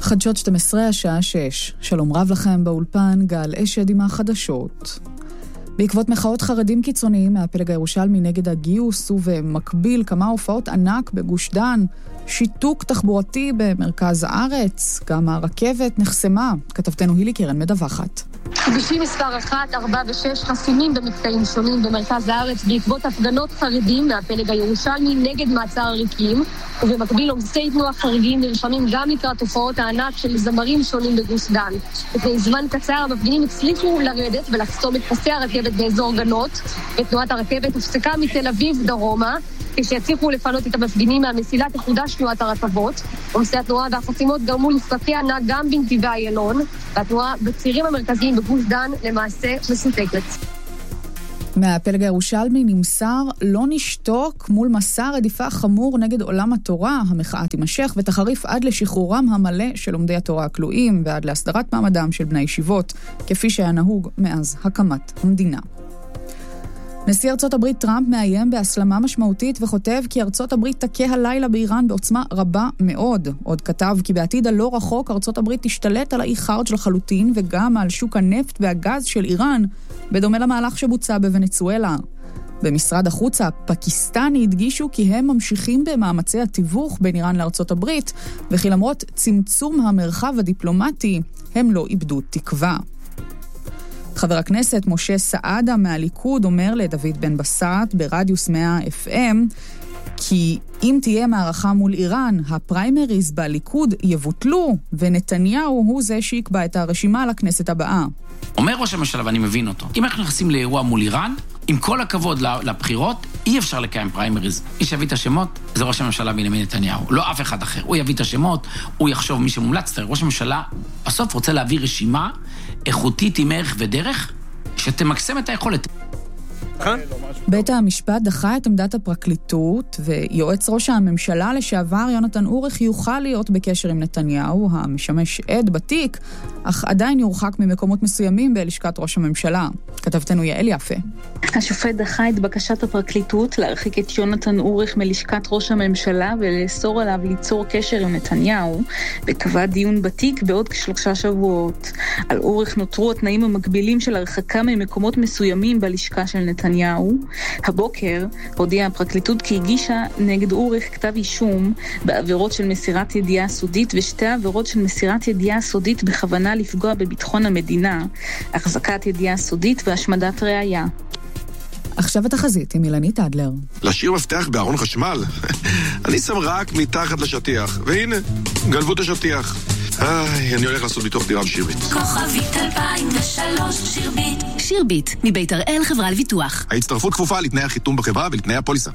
חדשות 12 השעה 6. שלום רב לכם באולפן, גל אשד עם החדשות. בעקבות מחאות חרדים קיצוניים מהפלג הירושלמי נגד הגיוס ובמקביל כמה הופעות ענק בגוש דן, שיתוק תחבורתי במרכז הארץ, גם הרכבת נחסמה. כתבתנו הילי קרן מדווחת. כבישים מספר 1, 4 ו-6 חסומים במקטעים שונים במרכז הארץ בעקבות הפגנות חרדים מהפלג הירושלמי נגד מעצר עריקים, ובמקביל עומסי תנועה חריגים נרשמים גם לקראת תופעות הענק של זמרים שונים בגוש דן. לפני זמן קצר המפגינים הצליחו לרדת ולחסום את פסי הרכבת באזור גנות, ותנועת הרכבת הופסקה מתל אביב דרומה, כשיצליחו לפנות את המפגינים מהמסילה תחודש תנועת הרכבות. עומסי התנועה והחסימות גרמו לפקקי ענק גם בנתיבי איילון, והתנועה בצירים המרכזיים בגוש דן למעשה משותקת. מהפלג הירושלמי נמסר לא נשתוק מול מסע רדיפה חמור נגד עולם התורה. המחאה תימשך ותחריף עד לשחרורם המלא של לומדי התורה הכלואים ועד להסדרת מעמדם של בני ישיבות, כפי שהיה נהוג מאז הקמת המדינה. נשיא ארצות הברית טראמפ מאיים בהסלמה משמעותית וכותב כי ארצות הברית תכה הלילה באיראן בעוצמה רבה מאוד. עוד כתב כי בעתיד הלא רחוק ארצות הברית תשתלט על האי חארג' לחלוטין וגם על שוק הנפט והגז של איראן, בדומה למהלך שבוצע בוונצואלה. במשרד החוץ הפקיסטני הדגישו כי הם ממשיכים במאמצי התיווך בין איראן לארצות הברית, וכי למרות צמצום המרחב הדיפלומטי הם לא איבדו תקווה. חבר הכנסת משה סעדה מהליכוד אומר לדוד בן בסט ברדיוס 100 FM כי אם תהיה מערכה מול איראן, הפריימריז בליכוד יבוטלו, ונתניהו הוא זה שיקבע את הרשימה לכנסת הבאה. אומר ראש הממשלה, ואני מבין אותו, אם אנחנו נכנסים לאירוע מול איראן, עם כל הכבוד לבחירות, אי אפשר לקיים פריימריז. מי שיביא את השמות, זה ראש הממשלה בנימין נתניהו, לא אף אחד אחר. הוא יביא את השמות, הוא יחשוב מי שמומלץ. ראש הממשלה בסוף רוצה להביא רשימה איכותית עם ערך ודרך, שתמקסם את היכולת. בית המשפט דחה את עמדת הפרקליטות, ויועץ ראש הממשלה לשעבר יונתן אוריך יוכל להיות בקשר עם נתניהו, המשמש עד בתיק, אך עדיין יורחק ממקומות מסוימים בלשכת ראש הממשלה. כתבתנו יעל יפה. השופט דחה את בקשת הפרקליטות להרחיק את יונתן אוריך מלשכת ראש הממשלה ולאסור עליו ליצור קשר עם נתניהו, וקבע דיון בתיק בעוד 3 שבועות. על אוריך נותרו התנאים המקבילים של הרחקה ממקומות מסוימים בלשכה של נתניהו. הבוקר הודיעה הפרקליטות כי הגישה נגד אוריך כתב אישום בעבירות של מסירת ידיעה סודית ושתי עבירות של מסירת ידיעה סודית בכוונה לפגוע בביטחון המדינה, החזקת ידיעה סודית והשמדת ראיה. עכשיו התחזית עם אילנית אדלר. להשאיר מפתח בארון חשמל? אני שם רק מתחת לשטיח, והנה, גנבו את השטיח. אני הולך לעשות ביטוח דירה בשירביט. כוכבית 2003 שירביט. שירביט, מבית הראל חברה לביטוח. ההצטרפות כפופה לתנאי החיתום בחברה ולתנאי הפוליסה.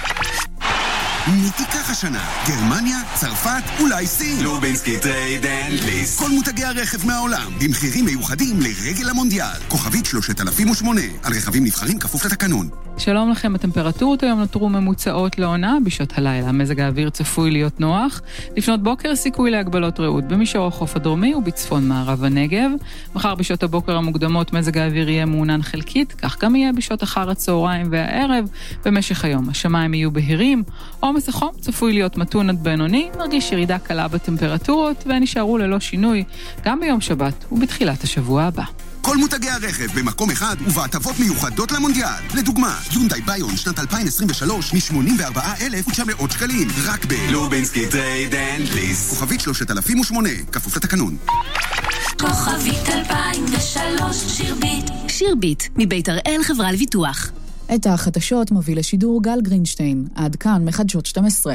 מי תיקח השנה? גרמניה, צרפת, אולי סין? לובינסקי טרייד אנד ליסט. כל מותגי הרכב מהעולם, במחירים מיוחדים לרגל המונדיאל. כוכבית 3008, על רכבים נבחרים כפוף לתקנון. שלום לכם, הטמפרטורות היום נותרו ממוצעות לעונה בשעות הלילה. מזג האוויר צפוי להיות נוח. לפנות בוקר סיכוי להגבלות רעות במישור החוף הדרומי ובצפון מערב הנגב. מחר בשעות הבוקר המוקדמות מזג האוויר יהיה מעונן חלקית, כך גם יהיה בשעות אחר הצהריים והערב. במשך היום השמיים יהיו בהירים, עומס החום צפוי להיות מתון עד בינוני, מרגיש ירידה קלה בטמפרטורות ונשארו ללא שינוי גם ביום שבת ובתחילת השבוע הבא. כל מותגי הרכב במקום אחד ובהטבות מיוחדות למונדיאל. לדוגמה, יונדאי ביון שנת 2023 מ-84,900 שקלים, רק לובינסקי טרייד אנד ליסט. כוכבית 3008, כפוף לתקנון. כוכבית 2003 שירביט. שירביט, מבית הראל חברה לביטוח. את החדשות מוביל לשידור גל גרינשטיין. עד כאן מחדשות 12.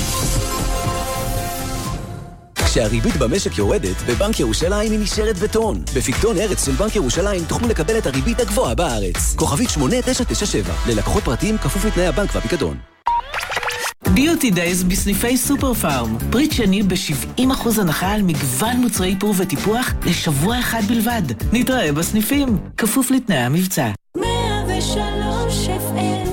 כשהריבית במשק יורדת, בבנק ירושלים היא נשארת בטון. בפיקדון ארץ של בנק ירושלים תוכלו לקבל את הריבית הגבוהה בארץ. כוכבית 8997, ללקוחות פרטיים כפוף לתנאי הבנק והפיקדון. ביוטי דייז בסניפי סופר פארם. פריט שני ב-70% הנחה על מגוון מוצרי איפור וטיפוח לשבוע אחד בלבד. נתראה בסניפים, כפוף לתנאי המבצע. 103 FM.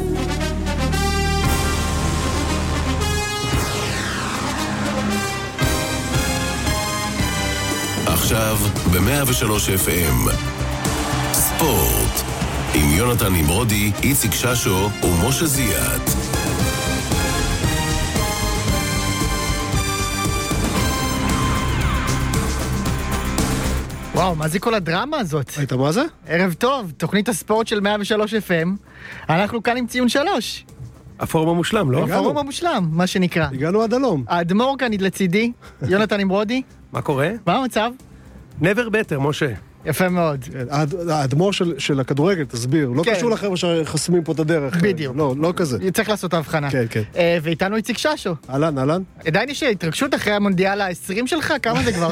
עכשיו ב-103 FM ספורט עם יונתן נמרודי, איציק ששו ומשה זיאת. וואו, מה זה כל הדרמה הזאת? היית מה זה? ערב טוב, תוכנית הספורט של 103 FM. אנחנו כאן עם ציון 3. הפורום המושלם, לא? הפורום המושלם, מה שנקרא. הגענו עד הלום. האדמו"ר כאן לצידי, יונתן נמרודי. מה קורה? מה המצב? never better, משה. יפה מאוד. האדמו"ר של הכדורגל, תסביר. לא קשור לכם שחסמים פה את הדרך. בדיוק. לא כזה. צריך לעשות הבחנה. כן, כן. ואיתנו איציק ששו. אהלן. עדיין יש התרגשות אחרי המונדיאל ה-20 שלך? כמה זה כבר?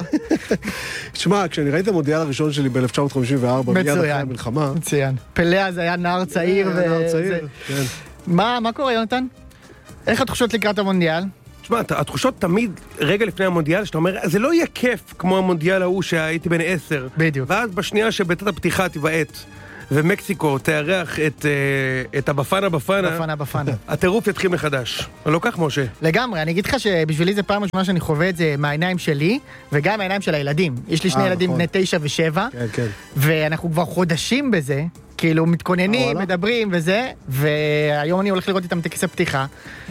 תשמע, כשאני ראיתי את המונדיאל הראשון שלי ב-1954, מיד אחרי המלחמה. מצוין. פלא אז היה נער צעיר. נער צעיר, כן. מה קורה, יונתן? איך התחושות לקראת המונדיאל? תשמע, התחושות תמיד רגע לפני המונדיאל, שאתה אומר, זה לא יהיה כיף כמו המונדיאל ההוא שהייתי בן 10. בדיוק. ואז בשנייה שבתת הפתיחה תיבעט, ומקסיקו תארח את הבפנה, הטירוף יתחיל מחדש. לא כך, משה? לגמרי, אני אגיד לך שבשבילי זה פעם ראשונה שאני חווה את זה מהעיניים שלי, וגם מהעיניים של הילדים. יש לי שני ילדים בני 9 ו7, ואנחנו כבר חודשים בזה, כאילו מתכוננים, מדברים וזה, והיום אני הולך לראות איתם טקס הפתיחה.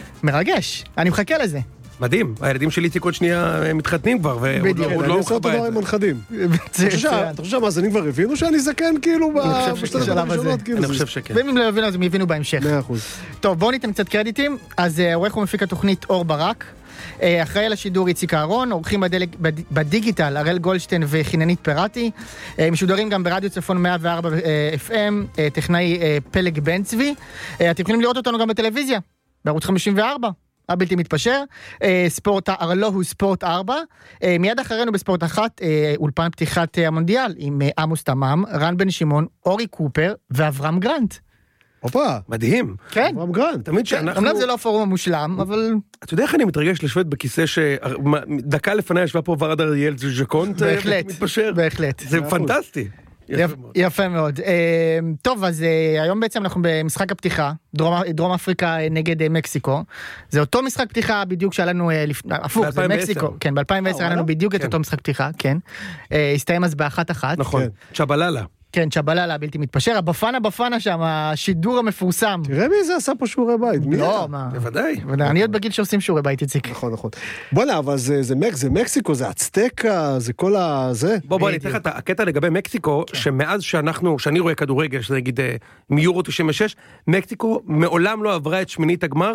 מרגש, אני מחכה לזה. מדהים, הילדים שלי איציק עוד שנייה מתחתנים כבר, ועוד לא עושה אותו דבר עם מנחדים. אתה חושב שהמאזינים כבר הבינו שאני זקן כאילו בשלב הראשונות? אני חושב שכן. ואם הם לא הבינו אז הם הבינו בהמשך. 100%. טוב, בואו ניתן קצת קרדיטים. אז עורך ומפיק התוכנית אור ברק, אחראי על השידור איציק אהרון, עורכים בדיגיטל הראל גולדשטיין וחיננית פיראטי, משודרים גם ברדיו צפון 104 FM, טכנאי פלג בן צבי. אתם יכולים לראות אותנו גם בטלוויזיה, בערוץ 54. הבלתי מתפשר, ספורט, לא הוא ספורט 4, מיד אחרינו בספורט 1, אולפן פתיחת המונדיאל, עם עמוס תמם, רן בן שמעון, אורי קופר, ואברהם גרנט. הופה, מדהים. כן. אברהם גרנט. תמיד שאנחנו... אמנם זה לא הפורום המושלם, אבל... אתה יודע איך אני מתרגש לשבת בכיסא שדקה לפני ישבה פה ורד אריאל ז'קונט? בהחלט. זה פנטסטי. יפה מאוד. טוב, אז היום בעצם אנחנו במשחק הפתיחה, דרום אפריקה נגד מקסיקו. זה אותו משחק פתיחה בדיוק שהיה לנו, הפוך, זה מקסיקו. כן, ב-2010 היה לנו בדיוק את אותו משחק פתיחה, כן. הסתיים אז ב-1-1. נכון, צ'בללה. כן, צ'בללה, בלתי מתפשר. הבפנה שם, השידור המפורסם. תראה מי זה עשה פה שיעורי בית. לא, מה? בוודאי. אני עוד בגיל שעושים שיעורי בית, איציק. נכון. בוא'נה, אבל זה מקסיקו, זה אצטקה, זה כל הזה. בוא, אני אתן לך את הקטע לגבי מקסיקו, שמאז שאני רואה כדורגל, שזה נגיד מיורו 96, מקסיקו מעולם לא עברה את שמינית הגמר,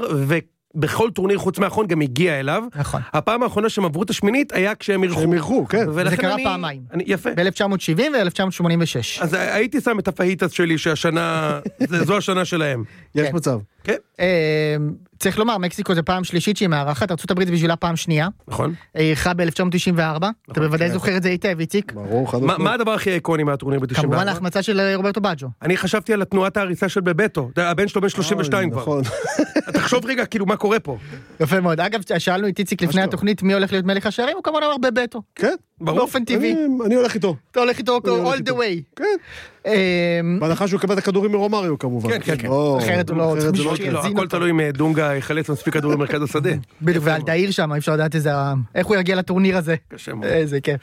בכל טורניר חוץ מהאחרון גם הגיע אליו. נכון. הפעם האחרונה שהם עברו את השמינית היה כשהם אירחו. הם אירחו, כן. זה קרה פעמיים. יפה. ב-1970 ו-1986. אז הייתי שם את הפהיטס שלי שהשנה, זו השנה שלהם. יש מצב. כן. צריך לומר, מקסיקו זה פעם שלישית שהיא מארחת, ארצות הברית בשבילה פעם שנייה. נכון. אירחה ב-1994. אתה בוודאי זוכר את זה היטב, איציק. ברור, מה הדבר הכי איקוני מהטורניר ב-94? כמובן ההחמצה של רוברטו באג'ו. אני חשבתי על תנועת ההריסה של בבטו. הבן שלו בן 32 כבר. נכון. תחשוב רגע, כאילו, מה קורה פה? יפה מאוד. אגב, שאלנו את איציק לפני התוכנית מי הולך להיות מלך השערים, הוא כמובן אמר בבטו. כן. באופן טבעי. אני הולך איתו. אתה הולך איתו all the way. כן. בהנחה שהוא יקבל את הכדורים מרומריו כמובן. כן. אחרת הוא לא... הכל תלוי אם דונגה יחלץ מספיק כדורים במרכז השדה. בדיוק, ועל דהיר שם, אי אפשר לדעת איך הוא יגיע לטורניר הזה. קשה מאוד. איזה כיף.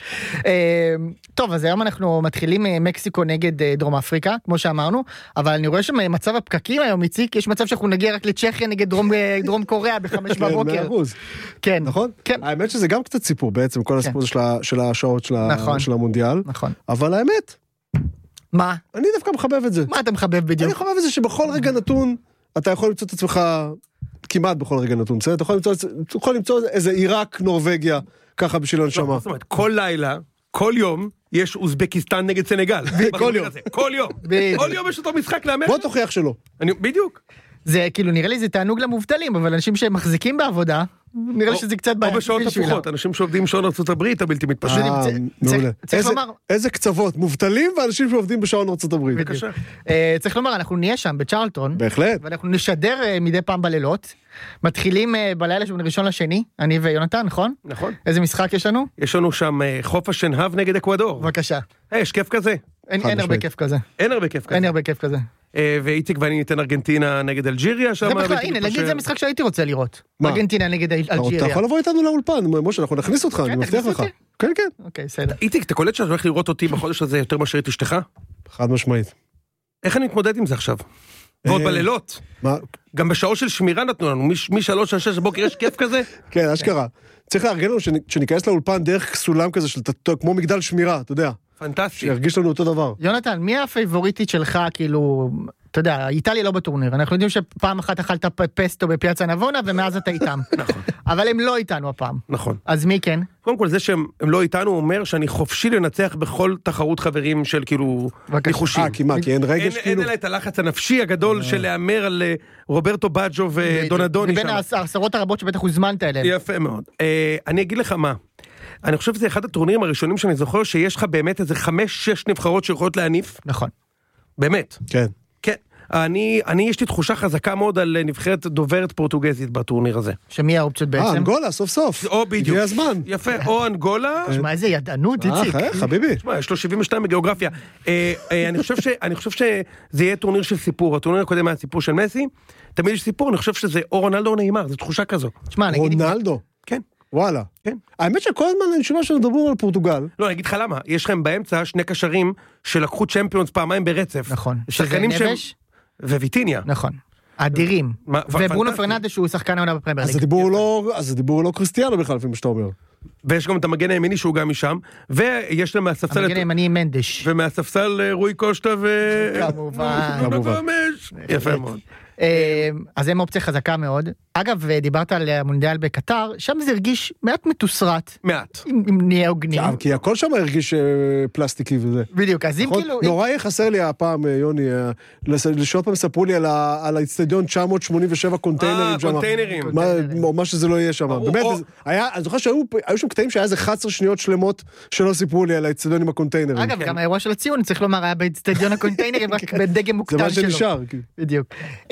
טוב, אז היום אנחנו מתחילים מקסיקו נגד דרום אפריקה, כמו שאמרנו, אבל אני רואה שמצב הפקקים היום, איציק, יש מצב שאנחנו נגיע רק לצ'כיה נגד דרום קוריאה ב5 בבוקר. 100%. כן. נכון? כן. האמת שזה גם קצת סיפור בעצם, כל הסיפור של השעות של המונדיאל. נכון. אבל האמת... מה? אני דווקא מחבב את זה. מה אתה מחבב בדיוק? אני מחבב את זה שבכל רגע נתון, אתה יכול למצוא את עצמך, כמעט בכל רגע נתון, אתה יכול למצוא איזה עיראק, נורווגיה, ככה בשביל הנשמה. זאת אומרת, כל לילה, כל יום, יש אוזבקיסטן נגד סנגל. כל יום. כל יום. כל יום יש אותו משחק לאמר. בוא תוכיח שלא. בדיוק. זה כאילו נראה לי זה תענוג למובטלים, אבל אנשים שמחזיקים בעבודה, נראה לי שזה קצת בעיה. או בשעות הפוכות, אנשים שעובדים בשעון ארצות הברית, הבלתי מתפשר. צריך לומר... איזה קצוות, מובטלים ואנשים שעובדים בשעון ארצות הברית. בבקשה. צריך לומר, אנחנו נהיה שם בצ'רלטון. בהחלט. ואנחנו נשדר מדי פעם בלילות. מתחילים בלילה של ראשון לשני, אני ויונתן, נכון? נכון. איזה משחק יש לנו? יש לנו שם חוף השנהב נגד אקוודור. בבקשה. יש כיף כזה. אין הרבה כיף כזה. אין הרבה כיף כזה. ואיציק ואני ניתן ארגנטינה נגד אלג'יריה. זה בכלל, הנה, נגיד זה משחק שהייתי רוצה לראות. ארגנטינה נגד אלג'יריה. אתה יכול לבוא איתנו לאולפן, משה, אנחנו נכניס אותך, אני מבטיח לך. כן. אוקיי, בסדר. איציק, אתה קולט שאתה הולך לראות אותי בחודש הזה יותר מאשר את אשתך? חד משמעית. איך אני מתמודד עם זה עכשיו? ועוד בלילות. גם בשעות של שמירה נתנו לנו, מ-3 עד 6 בבוקר יש כיף כזה? כן, אשכרה. צריך לארגן לנו שניכנס לאולפן דרך סולם כזה, כמו מגדל שמירה, אתה יודע. פנטסטי. שירגיש לנו אותו דבר. יונתן, מי הפייבוריטית שלך, כאילו, אתה יודע, איטליה לא בטורניר, אנחנו יודעים שפעם אחת אכלת פסטו בפיאצה נבונה, ומאז אתה איתם. נכון. אבל הם לא איתנו הפעם. נכון. אז מי כן? קודם כל, זה שהם לא איתנו אומר שאני חופשי לנצח בכל תחרות חברים של כאילו ניחושים. כי אין רגש כאילו. אין אלא את הלחץ הנפשי הגדול של להאמר על רוברטו בג'ו ודונדוני. מבין העשרות הרבות שבטח הוזמנת אליהם. יפה מאוד. אני אגיד לך מה. אני חושב שזה אחד הטורנירים הראשונים שאני זוכר שיש לך באמת איזה 5-6 נבחרות שיכולות להניף. נכון. כן. כן. אני יש לי תחושה חזקה מאוד על נבחרת דוברת פורטוגזית בטורניר הזה. שמי האופציות בעצם? אנגולה, סוף סוף. או בדיוק. הגיע הזמן. יפה, או אנגולה. תשמע, איזה ידענות, איציק. חביבי. תשמע, יש לו 72 בגיאוגרפיה. אני חושב שזה יהיה טורניר של סיפור. הטורניר הקודם היה סיפור של מסי. תמיד יש סיפור, אני חושב שזה או רונלדו או נאמר, זו תחושה כזו. רונלדו? כן. וואלה. כן. האמת שכל הזמן אני שומע שנדברו על פורטוגל. לא, אני אגיד לך למה. יש לכם באמצע שני קשרים שלקחו צ'מפיונס פעמיים ברצף. נכון. שחקנים נבש? וויטיניה. נכון. אדירים. וברונו פרננדס שהוא שחקן העונה בפרמייר ליג. אז הדיבור לא קריסטיאנו בכלל, לפי מה שאתה אומר. ויש גם את המגן הימני שהוא גם משם, ויש להם מהספסל... המגן הימני מנדש. ומהספסל רוי קושטה ו... כמובן. יפה מאוד. אז הם אופציה חזקה מאוד. אגב, דיברת על המונדיאל בקטר, שם זה הרגיש מעט מתוסרט. מעט. אם נהיה הוגנים. כי הכל שם הרגיש פלסטיקי וזה. בדיוק, אז אם כאילו... נורא חסר לי הפעם, יוני, לשעות פעם ספרו לי על האצטדיון 987 קונטיינרים שם. קונטיינרים. מה שזה לא יהיה שם. באמת, אני זוכר שהיו שם קטעים שהיה איזה 11 שניות שלמות שלא סיפרו לי על האצטדיון עם הקונטיינרים. אגב, גם האירוע של הציון, צריך לומר, היה באצטדיון הקונטיינרים, רק בדגם מוקטן שלו. זה מה שנשאר. בדיוק.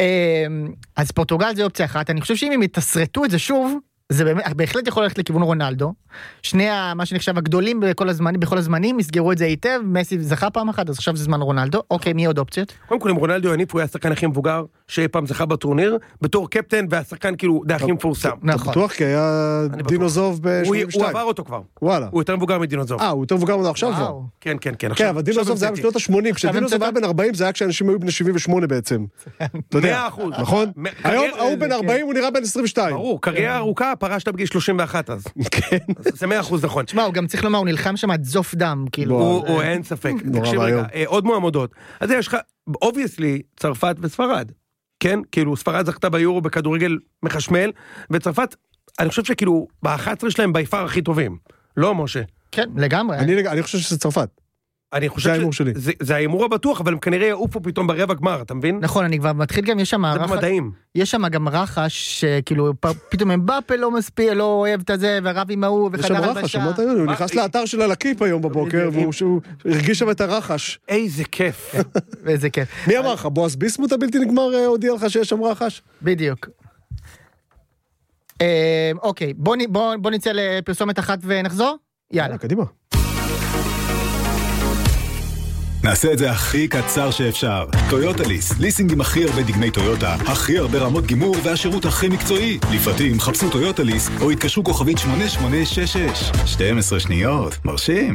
אז פורטוגל זה אופציה אחת. אני חושב שאם הם יתסרטו את זה שוב, זה בהחלט יכול ללכת לכיוון רונלדו. שני מה שנחשב הגדולים בכל הזמנים, יסגרו את זה היטב, מסי זכה פעם אחת, אז עכשיו זה זמן רונלדו. אוקיי, מי עוד אופציות? קודם כל, אם רונלדו יניף, הוא היה השחקן הכי מבוגר, שאי פעם זכה בטורניר, בתור קפטן, והשחקן כאילו די הכי מפורסם. נכון. בטוח, כי היה דינוזוב ב-82. הוא עבר אותו כבר. וואלה. הוא יותר מבוגר מדינוזוב. הוא יותר מבוגר עכשיו כבר. כן. כן, אבל דינוזוב זה היה בשנות ה-80, כשדינוזוב היה בן 40, זה היה כשאנשים היו בני 78 בעצם. 100%. נכון? היום הוא בן 40, הוא נראה בן 22. ברור, קריירה ארוכה, פרשת בגיל 31 אז. כן. זה 100% נכון. תשמע, הוא גם צריך לומר, הוא נלחם שם עד זוף דם, כאילו. הוא אין ספק. תקשיב רגע, עוד מועמדות. אז יש לך, obviously, צרפת וספרד. כן? כאילו, ספרד זכתה ביורו בכדורגל מחשמל, וצרפת, אני חושב שכאילו, ב-11 שלהם ביפר הכי טובים. לא, משה? כן, לגמרי. אני חושב שזה צרפת. אני חושב שזה האימור הבטוח, אבל הם כנראה יעופו פתאום ברבע גמר, אתה מבין? נכון, אני כבר מתחיל גם, יש שם גם רחש, שכאילו פתאום אמבפה לא מספיק, לא אוהב את הזה, ורב עם ההוא, יש שם רחש, שמעת היום, הוא נכנס לאתר של הלקיפ היום בבוקר, והוא הרגיש שם את הרחש. איזה כיף. איזה כיף. מי אמר לך? בועז ביסמוט הבלתי נגמר הודיע לך שיש שם רחש? בדיוק. אוקיי, בוא נצא לפרסומת אחת ונחזור? יאללה. קדימה. נעשה את זה הכי קצר שאפשר. טויוטה ליס, ליסינג עם הכי הרבה דגמי טויוטה, הכי הרבה רמות גימור והשירות הכי מקצועי. לפרטים חפשו טויוטה ליס או התקשרו כוכבית 8866. 12 שניות, מרשים.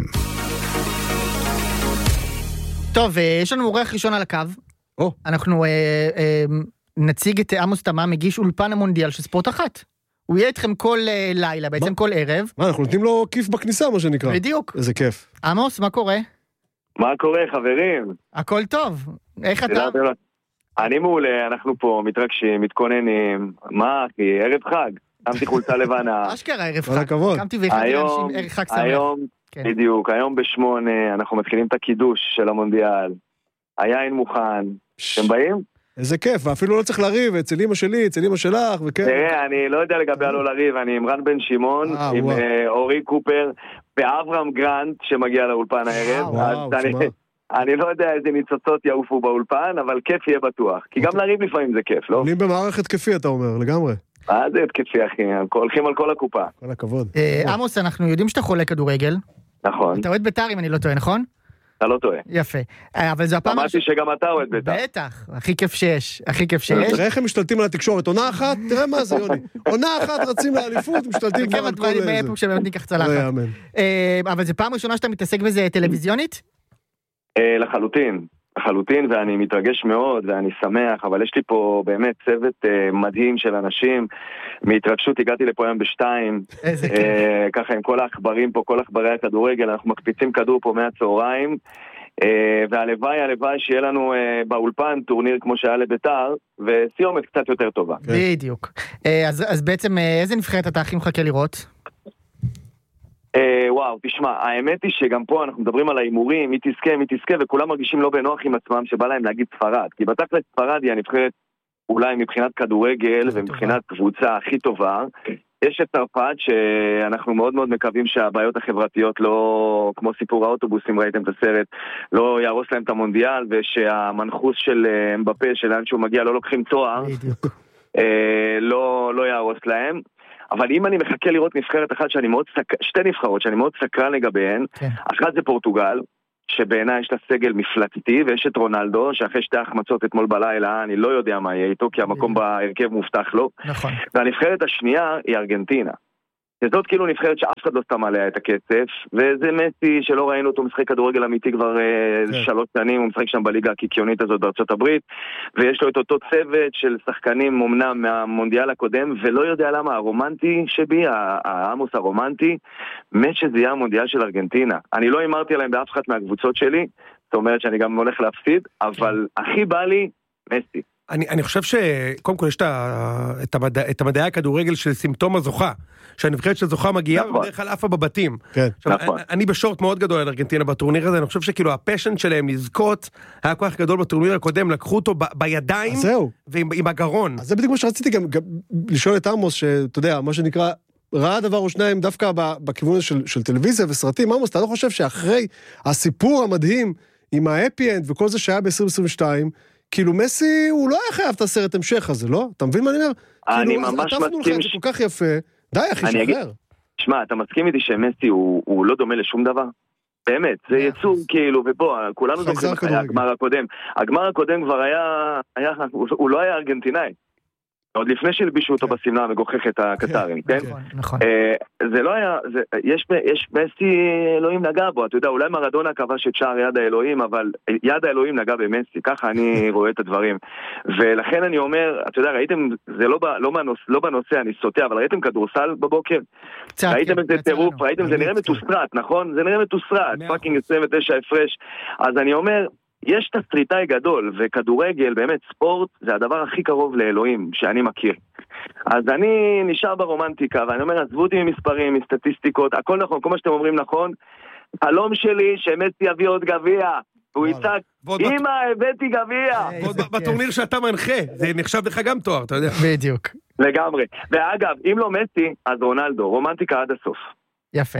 טוב, יש לנו אורח ראשון על הקו. אנחנו נציג את עמוס תמם, מגיש אולפן המונדיאל של ספורט אחת. הוא יהיה איתכם כל לילה, בעצם כל ערב. אנחנו נותנים לו כיף בכניסה, מה שנקרא. בדיוק. איזה כיף. עמוס, מה קורה? מה קורה, חברים? הכל טוב. איך אתה? אני מעולה, אנחנו פה מתרגשים, מתכוננים. מה, אחי, ערב חג. קמתי חולצה לבנה. אשכרה, ערב חג. קמתי והחלתי לאנשים ערב חג שמח. היום, בדיוק, היום ב8, אנחנו מתחילים את הקידוש של המונדיאל. היין מוכן. אתם באים? איזה כיף, ואפילו לא צריך לריב, אצל אמא שלי, אצל אמא שלך, וכן. תראה, אני לא יודע לגבי לא לריב, אני עם רן בן שמעון, עם אורי קופר, ואברהם גרנט, שמגיע לאולפן הערב. אני לא יודע איזה ניצוצות יעופו באולפן, אבל כיף יהיה בטוח. כי גם לריב לפעמים זה כיף, לא? עולים במערכת התקפי, אתה אומר, לגמרי. מה זה התקפי, אחי? הולכים על כל הקופה. כל הכבוד. עמוס, אנחנו יודעים שאתה חולה כדורגל. נכון. אתה אוהד בית"ר, אם אני לא טועה, נכון? אתה לא טועה. יפה. אבל זו הפעם... אמרתי שגם אתה אוהד בית"ר. בטח, הכי כיף שיש. הכי כיף שיש. תראה איך הם משתלטים על התקשורת. עונה אחת, תראה מה זה, יוני. עונה אחת רצים לאליפות, משתלטים כבר על כל זה. לא אבל זו פעם ראשונה שאתה מתעסק בזה טלוויזיונית? לחלוטין. לחלוטין, ואני מתרגש מאוד, ואני שמח, אבל יש לי פה באמת צוות מדהים של אנשים. מהתרגשות הגעתי לפה היום בשתיים. איזה כיף. ככה עם כל האחברים פה, כל אחברי הכדורגל, אנחנו מקפיצים כדור פה מהצהריים, והלוואי שיהיה לנו באולפן טורניר כמו שהיה לביתר, וסיומת קצת יותר טובה. בדיוק. אז בעצם איזה נבחרת אתה הכי מחכה לראות? וואו, תשמע, האמת היא שגם פה אנחנו מדברים על האימורים, מי תזכה, וכולם מרגישים לא בנוח עם עצמם שבא להם להגיד ספרד, כי בתכלס ספרד היא הנבחרת אולי מבחינת כדורגל ומבחינת קבוצה הכי טובה. יש את צרפת שאנחנו מאוד מאוד מקווים שהבעיות החברתיות לא, כמו סיפור האוטובוסים, ראיתם את הסרט, לא יהרוס להם את המונדיאל, ושהמנחוס של אמבפה שלאן שהוא מגיע לא לוקחים צוהר, לא יהרוס להם. אבל אם אני מחכה לראות נבחרת אחת שתי נבחרות שאני מאוד סקרן לגביהן, אחת זה פורטוגל, שבעיניי יש לה סגל מפלצתי, ויש את רונלדו, שאחרי שתי החמצות אתמול בלילה, אני לא יודע מה יהיה איתו, כי המקום בהרכב מובטח לו. נכון. והנבחרת השנייה היא ארגנטינה. זאת כאילו נבחרת שאף אחד לא שם עליה את הכסף, וזה מסי שלא ראינו אותו משחק כדורגל אמיתי כבר 3 שנים, הוא משחק שם בליגה הקיקיונית הזאת בארצות הברית, ויש לו את אותו צוות של שחקנים אומנם מהמונדיאל הקודם, ולא יודע למה הרומנטי שבי, העמוס הרומנטי, שזה יהיה המונדיאל של ארגנטינה. אני לא אמרתי עליהם באף אחת מהקבוצות שלי, זאת אומרת שאני גם הולך להפסיד, אבל הכי בא לי, מסי. אני חושב שקודם כל יש את המדעי הכדורגל של סימפטום הזוכה, שהנבחרת של זוכה מגיעה ובדרך כלל עפה בבתים. אני בשורט מאוד גדול על ארגנטינה בטורניר הזה, אני חושב שכאילו הפשן שלהם לזכות היה כל כך גדול בטורניר הקודם, לקחו אותו בידיים ועם הגרון. אז זה בדיוק מה שרציתי גם לשאול את עמוס, שאתה יודע, מה שנקרא, ראה דבר או שניים דווקא בכיוון של טלוויזיה וסרטים. עמוס, אתה לא חושב שאחרי הסיפור המדהים עם האפי-אנד וכל זה שהיה ב-2022, כאילו מסי הוא לא היה חייב את הסרט המשך הזה, לא? אתה מבין מה אני אומר? אני ממש מסכים. זה כל כך יפה. די, אחי, שחרר. שמע, אתה מסכים איתי שמסי הוא לא דומה לשום דבר? באמת, זה יצור כאילו, ובוא, כולנו זוכרים אחרי הגמר הקודם. הגמר הקודם כבר היה, הוא לא היה ארגנטינאי. עוד לפני שלבישו אותו בסמלה המגוחכת הקטרים, כן? נכון. זה לא היה, יש מסי אלוהים נגע בו, אתה יודע, אולי מרדונה כבש את שער יד האלוהים, אבל יד האלוהים נגע במסי, ככה אני רואה את הדברים. ולכן אני אומר, אתה יודע, ראיתם, זה לא בנושא, אני סוטה, אבל ראיתם כדורסל בבוקר? ראיתם את זה טירוף, ראיתם, זה נראה מתוסרט, נכון? זה נראה מתוסרט, פאקינג 29 הפרש. אז אני אומר, יש תסריטאי גדול, וכדורגל, באמת, ספורט, זה הדבר הכי קרוב לאלוהים שאני מכיר. אז אני נשאר ברומנטיקה, ואני אומר, עזבו אותי ממספרים, מסטטיסטיקות, הכל נכון, כל מה שאתם אומרים נכון. חלום שלי שמסי יביא עוד גביע, הוא יצעק, אמא, הבאתי גביע. בטורניר שאתה מנחה, זה נחשב לך גם תואר, אתה יודע. בדיוק. לגמרי. ואגב, אם לא מסי, אז רונלדו, רומנטיקה עד הסוף. יפה.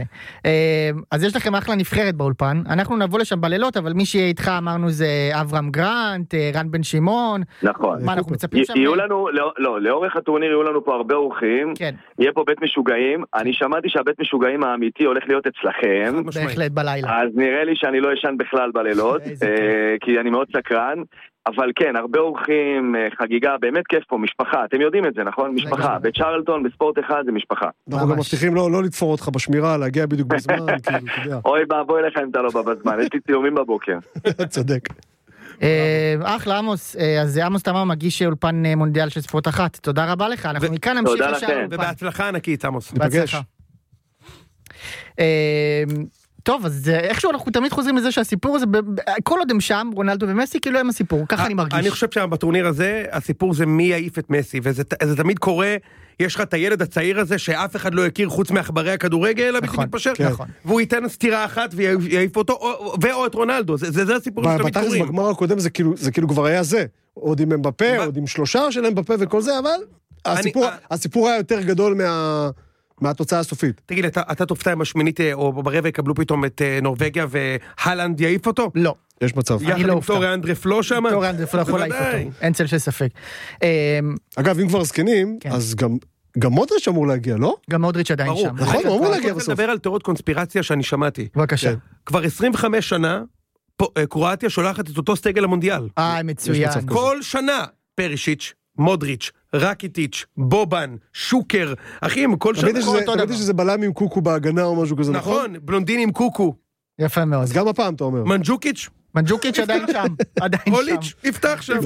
אז יש לכם אחלה נבחרת באולפן, אנחנו נבוא לשם בלילות, אבל מי שיהיה איתך אמרנו זה אברהם גרנט, רן בן שמעון. נכון. מה אנחנו מצפים שם? יהיו לנו, לא, לאורך הטורניר יהיו לנו פה הרבה אורחים, יהיה פה בית משוגעים, אני שמעתי שהבית משוגעים האמיתי הולך להיות אצלכם. בהחלט בלילה. אז נראה לי שאני לא ישן בכלל בלילות, כי אני מאוד סקרן. אבל כן, הרבה אורחים, חגיגה, באמת כיף פה, משפחה, אתם יודעים את זה, נכון? משפחה, בצ'רלטון, בספורט אחד, זה משפחה. אנחנו גם מבטיחים לא לתפור אותך בשמירה, להגיע בדיוק בזמן, כאילו, אתה יודע. אוי, בואי לך אם אתה לא בא בזמן, יש לי צילומים בבוקר. צודק. אחלה, עמוס, אז עמוס תמר מגיש אולפן מונדיאל של ספורט אחת, תודה רבה לך, אנחנו מכאן נמשיך לשאר אולפן. ובהצלחה ענקית, עמוס. נפגש. טוב, אז איכשהו אנחנו תמיד חוזרים לזה שהסיפור הזה, כל עוד הם שם, רונלדו ומסי, כאילו הם הסיפור, ככה אני מרגיש. אני חושב שבטורניר הזה, הסיפור זה מי יעיף את מסי, וזה תמיד קורה, יש לך את הילד הצעיר הזה, שאף אחד לא יכיר חוץ מאחברי הכדורגל, הבלתי מתפשר, והוא ייתן סתירה אחת ויעיף אותו, ואו את רונלדו, זה הסיפור שתמיד קוראים. בגמר הקודם זה כאילו כבר היה זה, עוד עם אמבפה, עוד עם 3 של אמבפה וכל זה, אבל הסיפור היה יותר גדול מהתוצאה הסופית. תגיד, אתה תופתע עם השמינית, או ברבע יקבלו פתאום את נורווגיה, והלנד יעיף אותו? לא. יש מצב. יחד עם תורי אנדרה פלו שם? תורי אנדרה פלו יכול להעיף אותו. אין צל של ספק. אגב, אם כבר זקנים, אז גם מודריץ' אמור להגיע, לא? גם מודריץ' עדיין שם. נכון, הוא אמור להגיע בסוף. אני מדבר על תיאוריות קונספירציה שאני שמעתי. בבקשה. כבר 25 שנה, קרואטיה שולחת את אותו סגל המונדיאל. מצוין. כל שנה, פרישיץ', מודריץ', רקיטיץ', בובן, שוקר, אחים, כל שנה. תמיד שזה בלם עם קוקו בהגנה או משהו כזה, נכון? נכון, בלונדין עם קוקו. יפה מאוד. אז גם הפעם אתה אומר. מנג'וקיץ', מנג'וקיץ' עדיין שם. רוליץ', יפתח שם.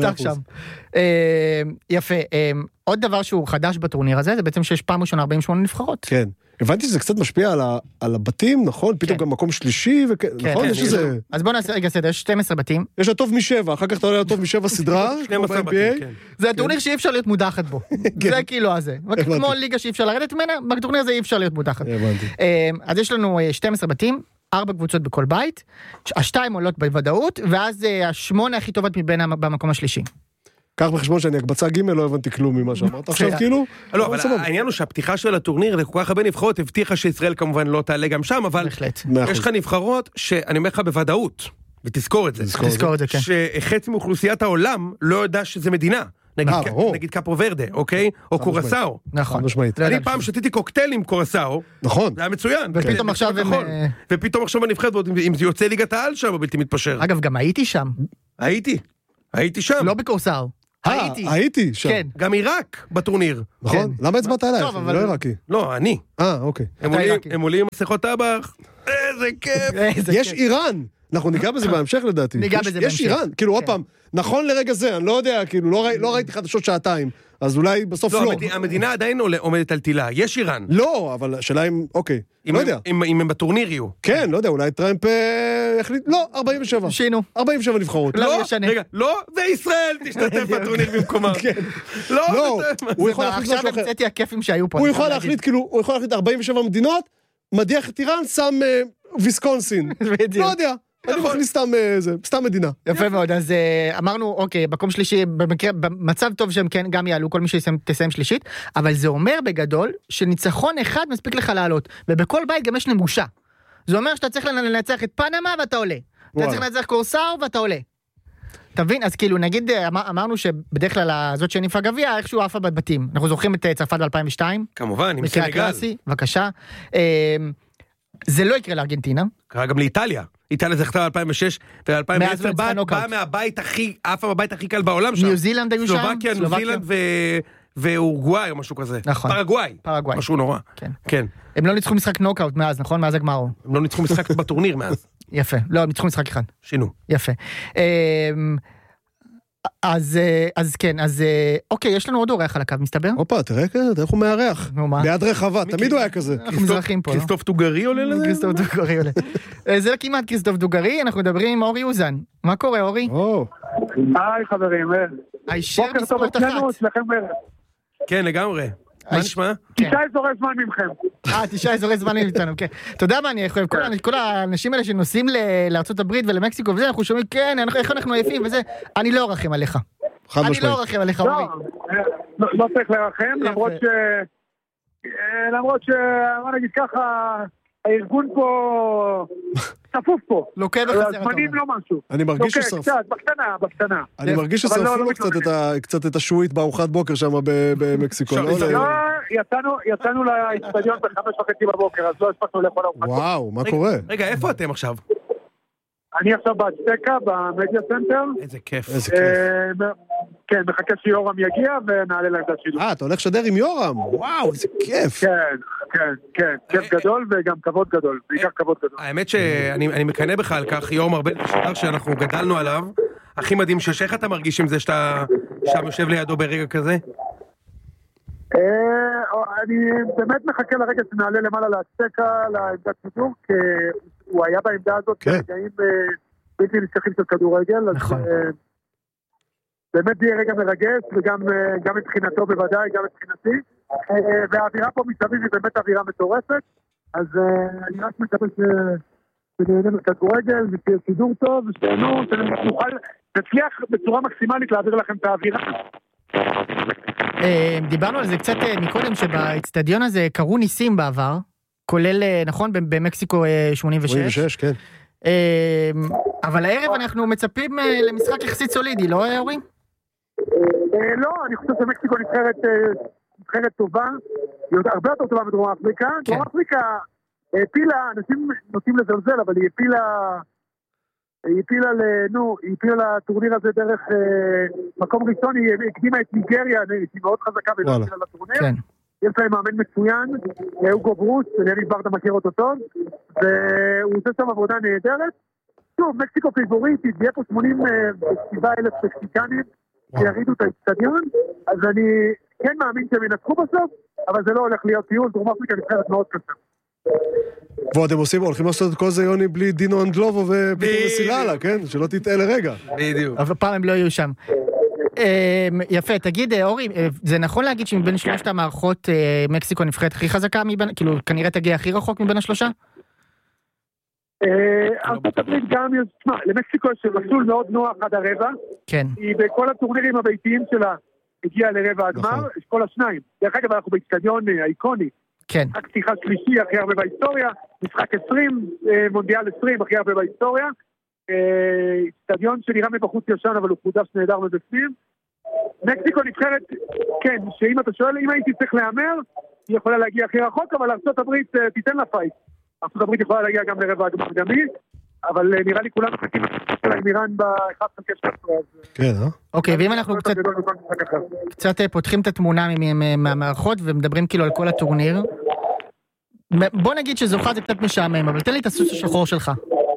יפה. עוד דבר שהוא חדש בטורניר הזה, זה בעצם שיש פעם ראשונה 48 נבחרות. כן. הבנתי שזה קצת משפיע על הבתים, נכון? פתאום גם מקום שלישי, נכון? יש איזה... אז בואו נעשה רגע סדר, יש 12 בתים. יש הטוב משבע, אחר כך אתה עולה לטוב משבע סדרה. 12 בתים, כן. זה הטורניר שאי אפשר להיות מודחת בו. זה כאילו הזה. כמו ליגה שאי אפשר לרדת ממנה, בטורניר הזה אי אפשר להיות מודחת. אז יש לנו 12 בתים, 4 קבוצות בכל בית, 2 עולות בוודאות, ואז 8 הכי טובות מבין במקום השלישי. קח בחשבון שאני הקבצה ג' לא הבנתי כלום ממה שאמרת עכשיו כאילו. לא, אבל העניין הוא שהפתיחה של הטורניר לכל כך הרבה נבחרות הבטיחה שישראל כמובן לא תעלה גם שם, אבל יש לך נבחרות שאני אומר לך בוודאות, ותזכור את זה, שחצי מאוכלוסיית העולם לא יודע שזה מדינה. נגיד קאפו ורדה, אוקיי? או קורסאו. נכון. אני פעם שתיתי קוקטייל עם קורסאו, נכון. זה היה מצוין. ופתאום עכשיו בנבחרת, אם זה יוצא ליגת העל שם, בלתי מתפשר. אגב, גם הייתי שם. הייתי שם. לא בקורסאו. הייתי שם. כן. גם עיראק בטורניר. נכון? למה הצבעת עליי? אני לא עיראקי. לא, אני. אוקיי. הם עולים מסכות טבח. איזה כיף. יש איראן. אנחנו ניגע בזה בהמשך לדעתי. יש איראן. כאילו עוד פעם, נכון לרגע זה, אני לא יודע, כאילו לא ראיתי חדשות שעתיים. אז אולי בסוף לא. המדינה עדיין עומדת על טילה. יש איראן. לא, אבל השאלה אם, אוקיי. לא יודע. אם הם בטורניר יהיו. כן, לא יודע, אולי טראמפ יחליט, לא, 47. שינו. 47 נבחרות. רגע, לא, וישראל תשתתף בטורניר במקומה. לא, הוא יכול להחליט עכשיו המצאתי הכיפים שהיו פה. הוא יכול להחליט, כאילו, הוא יכול להחליט 47 מדינות, מדיח את איראן, שם ויסקונסין. לא יודע. אני מכניס סתם מדינה. יפה מאוד, אז אמרנו, אוקיי, מקום שלישי, במצב טוב שהם כן גם יעלו, כל מי שתסיים שלישית, אבל זה אומר בגדול, שניצחון אחד מספיק לך לעלות, ובכל בית גם יש נמושה. זה אומר שאתה צריך לנצח את פנמה ואתה עולה. אתה צריך לנצח קורסאו ואתה עולה. תבין, אז כאילו, נגיד, אמרנו שבדרך כלל זאת שניפה גביע, איכשהו עפה בבתים. אנחנו זוכרים את צרפת ב-2002. כמובן, עם סנגל. בבקשה. זה לא יקרה לארגנטינה. קרה גם לאיטליה. איטליה זכתה ב-2006 ו-2010 באה מהבית הכי, אף הבית הכי קל בעולם שם. ניו זילנד היו שם. סלובקיה, ניו זילנד ואורוגוואי או משהו כזה. נכון. פרגוואי. משהו נורא. כן. הם לא ניצחו משחק נוקאוט מאז, נכון? מאז הגמר. הם לא ניצחו משחק בטורניר מאז. יפה. לא, הם ניצחו משחק אחד. שינו. יפה. אז כן, אז אוקיי, יש לנו עוד אורח על הקו, מסתבר? אופה, תראה כזה, איך הוא מארח. ביד רחבה, תמיד הוא היה כזה. אנחנו מזרחים פה, לא? כריסטוף דוגרי עולה לזה? כריסטוף דוגרי עולה. זה כמעט כריסטוף דוגרי, אנחנו מדברים עם אורי אוזן. מה קורה, אורי? היי חברים, בוקר טוב אצלנו, אצלכם בערב. כן, לגמרי. מה נשמע? 9 אזורי זמן ממכם. 9 אזורי זמן ממנו, כן. אתה יודע מה, אני חושב, כל האנשים האלה שנוסעים לארצות הברית ולמקסיקו וזה, אנחנו שומעים, כן, איך אנחנו יפים וזה, אני לא ארחם עליך. אני לא ארחם עליך, אורי. לא צריך לרחם, למרות ש... מה נגיד ככה, הארגון פה... צפוף פה. לוקה בחסר. הזמנים לא משהו. אני מרגיש ששרפו. קצת, בקטנה. אני מרגיש ששרפו לו קצת את השועית בארוחת בוקר שם במקסיקו. יצאנו לאצטדיון ב5:30 בבוקר, אז לא הספקנו לאכול ארוחת בוקר. וואו, מה קורה? רגע, איפה אתם עכשיו? אני עכשיו באצטקה, במדיה סנטר. איזה כיף. כן, מחכה שיורם יגיע ונעלה לעמדת שידור. אתה הולך לשדר עם יורם? וואו, איזה כיף. כן, כיף גדול וגם כבוד גדול, בעיקר כבוד גדול. האמת שאני מקנא בך על כך, יורם הרבה שדר שאנחנו גדלנו עליו, הכי מדהים שיש, איך אתה מרגיש עם זה שאתה שם יושב לידו ברגע כזה? אני באמת מחכה לרגע שנעלה למעלה לאצטקה, לעמדת שידור, כי הוא היה בעמדה הזאת ברגעים בלתי נשכחים של כדורגל, אז באמת יהיה רגע מרגש, וגם מבחינתו בוודאי, גם מבחינתי, והאווירה פה מסביב היא באמת אווירה מטורפת, אז אני רק מקווה שנהנה בכדורגל, ושיהיה שידור טוב, ושנוכל נצליח בצורה מקסימלית להעביר לכם את האווירה. דיברנו על זה קצת מקודם, שבאצטדיון הזה קרו ניסים בעבר, כולל, נכון, במקסיקו 86. 86, כן. אבל הערב אנחנו מצפים למשחק יחסית סולידי, לא אורי? לא, אני חושב שמקסיקו נבחרת טובה, הרבה יותר טובה בדרום אפריקה. דרום אפריקה הפילה, אנשים נוטים לזלזל, אבל היא הפילה לטורניר הזה דרך מקום ראשון, היא הקדימה את ניגריה, היא מאוד חזקה והפילה לטורניר. יש להם מאמן מצוין, אוגו ברוס, יניב ברדה מכיר אותו טוב, והוא עושה שם עבודה נהדרת. שוב, מקסיקו פיבוריטית, יהיה פה 87,000 מקסיקנים שירידו את האצטדיון, אז אני כן מאמין שהם ינצחו בסוף, אבל זה לא הולך להיות טיול, דרום אפריקה נבחרת מאוד קשה. ועוד הם הולכים לעשות את כל זה, יוני, בלי דינו אנדלובו ופיטר מסיללה, כן? שלא תטעה לרגע. בדיוק. אבל פעם הם לא יהיו שם. יפה, תגיד, אורי, זה נכון להגיד שמבין שלושת המערכות מקסיקו נבחרת הכי חזקה, כאילו כנראה תגיע הכי רחוק מבין השלושה? ארצות הברית גם, תשמע, למקסיקו יש מסלול מאוד נוח עד הרבע. כן. היא בכל הטורנירים הביתיים שלה הגיעה לרבע הגמר, יש כל השניים. דרך אגב, אנחנו באצטדיון האיקוני. כן. משחק פתיחה שלישי הכי הרבה בהיסטוריה, משחק 20, מונדיאל 20 הכי הרבה בהיסטוריה. אצטדיון שנראה מבחוץ ישן, אבל הוא חודש נהדר מבפנים. מקסיקו נבחרת, כן, שאם אתה שואל, אם הייתי צריך להיאמר, היא יכולה להגיע הכי רחוק, אבל ארצות הברית תיתן לה פייט. ארצות הברית יכולה להגיע גם לרבע הגמר גם היא, אבל נראה לי כולם מחכים עם איראן ב-1/12. כן, אוקיי, ואם אנחנו קצת פותחים את התמונה מהמערכות ומדברים כאילו על כל הטורניר, בוא נגיד שזוכה זה קצת משעמם, אבל תן לי את הסוס השחור שלך.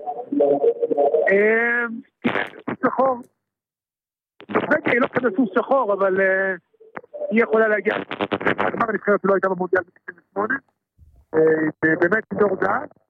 סוס שחור. היא לא כזה סוס שחור, אבל היא יכולה להגיע. הגמר הנבחרת שלא הייתה במונדיאל ב-98. באמת דור דעת.